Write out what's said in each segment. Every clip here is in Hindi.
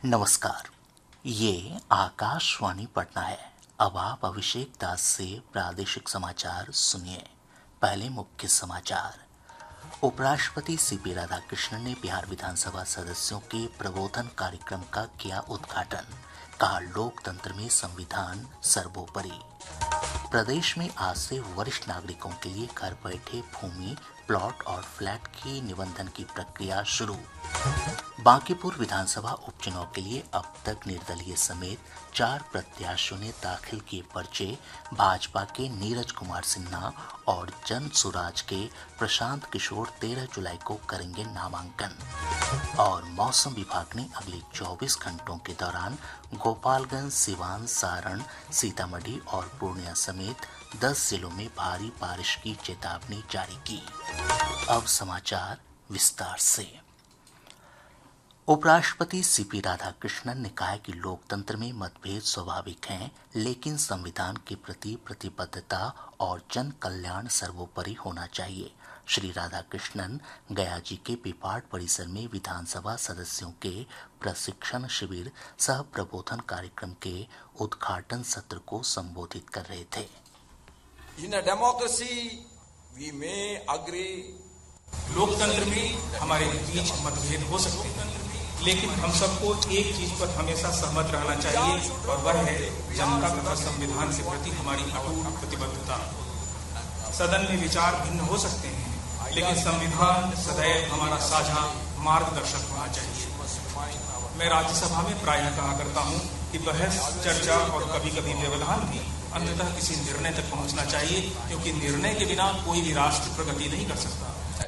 नमस्कार, ये आकाशवाणी पटना है। अब आप अभिषेक दास से प्रादेशिक समाचार सुनिए। पहले मुख्य समाचार। उपराष्ट्रपति सीपी राधाकृष्णन ने बिहार विधानसभा सदस्यों के प्रबोधन कार्यक्रम का किया उद्घाटन। कहा, लोकतंत्र में संविधान सर्वोपरि। प्रदेश में आज से वरिष्ठ नागरिकों के लिए घर बैठे भूमि, प्लॉट और फ्लैट की निबंधन की प्रक्रिया शुरू। बांकीपुर विधानसभा उपचुनाव के लिए अब तक निर्दलीय समेत 4 प्रत्याशियों ने दाखिल किए पर्चे। भाजपा के नीरज कुमार सिन्हा और जन सुराज के प्रशांत किशोर 13 जुलाई को करेंगे नामांकन। और मौसम विभाग ने अगले 24 घंटों के दौरान गोपालगंज, सिवान, सारण, सीतामढ़ी और पूर्णिया समेत 10 जिलों में भारी बारिश की चेतावनी जारी की। अब समाचार विस्तार से। उपराष्ट्रपति सीपी राधाकृष्णन ने कहा है कि लोकतंत्र में मतभेद स्वाभाविक हैं, लेकिन संविधान के प्रति प्रतिबद्धता और जन कल्याण सर्वोपरि होना चाहिए। श्री राधाकृष्णन गया जी के पिपाड़ परिसर में विधानसभा सदस्यों के प्रशिक्षण शिविर सह प्रबोधन कार्यक्रम के उद्घाटन सत्र को संबोधित कर रहे थे। In a democracy, we may agree. लोकतंत्र में हमारे बीच मतभेद हो सकते हैं, लेकिन हम सबको एक चीज पर हमेशा सहमत रहना चाहिए और वह है जनता तथा संविधान से प्रति हमारी अटूट प्रतिबद्धता। सदन में विचार भिन्न हो सकते हैं, लेकिन संविधान सदैव हमारा साझा मार्गदर्शक होना चाहिए। मैं राज्यसभा में प्रायः कहा करता हूँ कि बहस, चर्चा और कभी कभी व्यवधान भी अंततः किसी निर्णय तक पहुँचना चाहिए, क्योंकि निर्णय के बिना कोई भी राष्ट्र प्रगति नहीं कर सकता।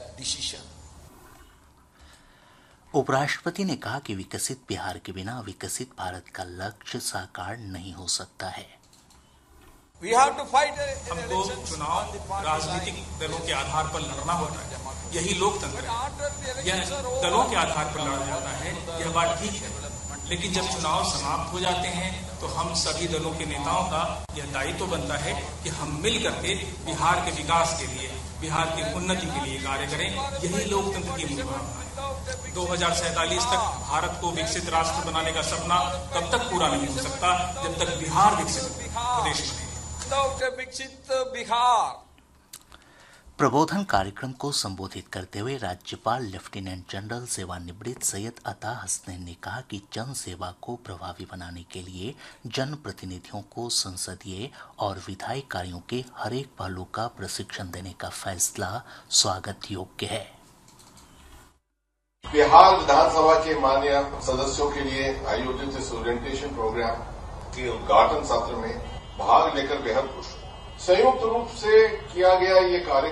उपराष्ट्रपति ने कहा कि विकसित बिहार के बिना विकसित भारत का लक्ष्य साकार नहीं हो सकता है। हमको चुनाव राजनीतिक दलों के आधार पर लड़ना होता है, यही लोकतंत्र है। यह दलों के आधार पर लड़ा जाता है, यह बात ठीक है, लेकिन जब चुनाव समाप्त हो जाते हैं तो हम सभी दलों के नेताओं का यह दायित्व बनता है कि हम मिल करके बिहार के विकास के लिए, बिहार की उन्नति के लिए कार्य करें। यही लोकतंत्र की मूल भावना है। 2047 तक भारत को विकसित राष्ट्र बनाने का सपना तब तक पूरा नहीं हो सकता जब तक बिहार विकसित प्रदेश बने। विकसित बिहार। प्रबोधन कार्यक्रम को संबोधित करते हुए राज्यपाल लेफ्टिनेंट जनरल सेवानिवृत्त सैयद अता हसनैन ने कहा कि जन सेवा को प्रभावी बनाने के लिए जनप्रतिनिधियों को संसदीय और विधायी कार्यों के हर एक पहलू का प्रशिक्षण देने का फैसला स्वागत योग्य है। बिहार विधानसभा के माननीय सदस्यों के लिए आयोजित इस ओरिएंटेशन प्रोग्राम के उद्घाटन सत्र में भाग लेकर बेहद खुश हूं। संयुक्त रूप से किया गया ये कार्य